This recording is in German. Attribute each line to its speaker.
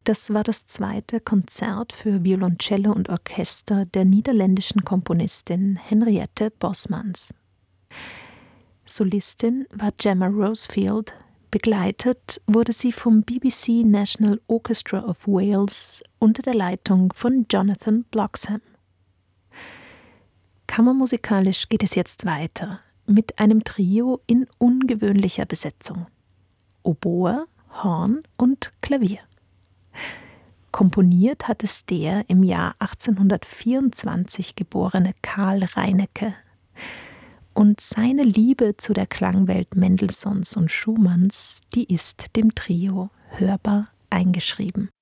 Speaker 1: Das war das zweite Konzert für Violoncello und Orchester der niederländischen Komponistin Henriette Bosmans. Solistin war Gemma Rosefield, begleitet wurde sie vom BBC National Orchestra of Wales unter der Leitung von Jonathan Bloxham. Kammermusikalisch geht es jetzt weiter mit einem Trio in ungewöhnlicher Besetzung: Oboe, Horn und Klavier. Komponiert hat es der im Jahr 1824 geborene Karl Reinecke. Und seine Liebe zu der Klangwelt Mendelssohns und Schumanns, die ist dem Trio hörbar eingeschrieben.